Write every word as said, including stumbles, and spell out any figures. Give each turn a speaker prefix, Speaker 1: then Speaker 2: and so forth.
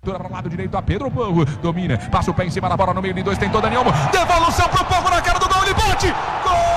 Speaker 1: Para o lado direito a Pedro Porro, domina, passa o pé em cima da bola no meio de dois, tentou Daniel, devolução pro Porro na cara do gol, ele bate, gol!